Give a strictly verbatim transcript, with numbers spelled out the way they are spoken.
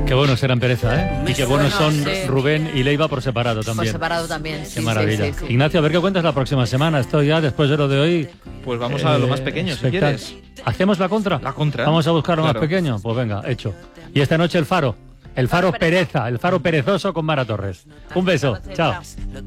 Qué buenos eran Pereza, ¿eh? Y qué buenos son sí. Rubén y Leiva por separado también. Por separado también, sí. Qué maravilla. Sí, sí, sí. Ignacio, a ver qué cuentas la próxima semana. Estoy ya después de lo de hoy. Pues vamos a lo más pequeño, si espectac- quieres. ¿Hacemos la contra? La contra. Vamos a buscar lo Claro. más pequeño. Pues venga, hecho. Y esta noche el Faro. El Faro Faro Pereza. Pereza, el Faro perezoso con Mara Torres. Un beso. Chao.